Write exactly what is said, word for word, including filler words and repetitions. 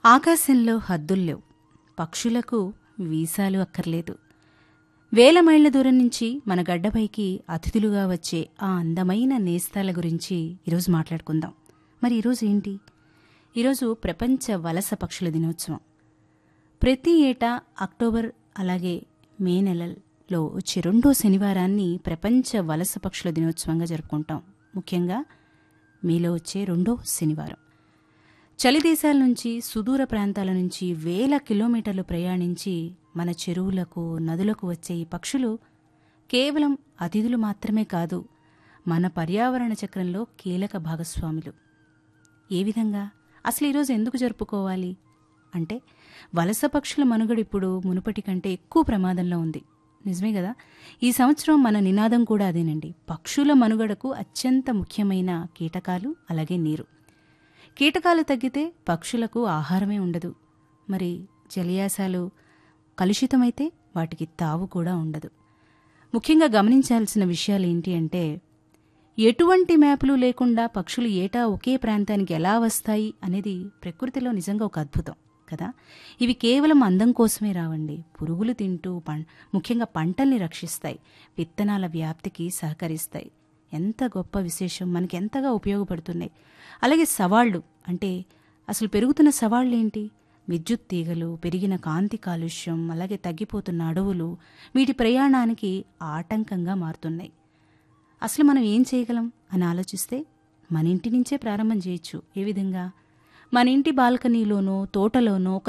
ఆకాశంలో హద్దుల్లేవు, పక్షులకు వీసాలు అక్కర్లేదు. వేల మైళ్ల దూరం నుంచి మన గడ్డపైకి అతిథులుగా వచ్చే ఆ అందమైన నేస్తాల గురించి ఈరోజు మాట్లాడుకుందాం. మరి ఈరోజు ఏంటి? ఈరోజు ప్రపంచ వలస పక్షుల దినోత్సవం. ప్రతి ఏటా అక్టోబర్ అలాగే మే నెలల్లో వచ్చే రెండో శనివారాన్ని ప్రపంచ వలస పక్షుల దినోత్సవంగా జరుపుకుంటాం. ముఖ్యంగా మేలో వచ్చే రెండో శనివారం. చలి దేశాల నుంచి, సుదూర ప్రాంతాల నుంచి వేల కిలోమీటర్లు ప్రయాణించి మన చెరువులకు, నదులకు వచ్చే ఈ పక్షులు కేవలం అతిథులు మాత్రమే కాదు, మన పర్యావరణ చక్రంలో కీలక భాగస్వాములు. ఏ విధంగా? అసలు ఈరోజు ఎందుకు జరుపుకోవాలి అంటే, వలస పక్షుల మనుగడ ఇప్పుడు మునుపటి కంటే ఎక్కువ ప్రమాదంలో ఉంది. నిజమే కదా? ఈ సంవత్సరం మన నినాదం కూడా అదేనండి. పక్షుల మనుగడకు అత్యంత ముఖ్యమైన కీటకాలు, అలాగే నీరు. కీటకాలు తగ్గితే పక్షులకు ఆహారమే ఉండదు. మరి జలీయాసాలు కలుషితమైతే వాటికి తావు కూడా ఉండదు. ముఖ్యంగా గమనించాల్సిన విషయాలు ఏంటి అంటే, ఎటువంటి మ్యాపులు లేకుండా పక్షులు ఏటా ఒకే ప్రాంతానికి ఎలా వస్తాయి అనేది ప్రకృతిలో నిజంగా ఒక అద్భుతం కదా. ఇవి కేవలం అందం కోసమే రావండి. పురుగులు తింటూ పం ముఖ్యంగా పంటల్ని రక్షిస్తాయి, విత్తనాల వ్యాప్తికి సహకరిస్తాయి. ఎంత గొప్ప విశేషం, మనకి ఎంతగా ఉపయోగపడుతున్నాయి. అలాగే సవాళ్లు అంటే అసలు పెరుగుతున్న సవాళ్లు ఏంటి? విద్యుత్ తీగలు, పెరిగిన కాంతి కాలుష్యం, అలాగే తగ్గిపోతున్న అడవులు వీటి ప్రయాణానికి ఆటంకంగా మారుతున్నాయి. అసలు మనం ఏం చేయగలం అని ఆలోచిస్తే మన ఇంటి నుంచే ప్రారంభం చేయొచ్చు. ఏ విధంగా? మన ఇంటి బాల్కనీలోనో, తోటలోనో ఒక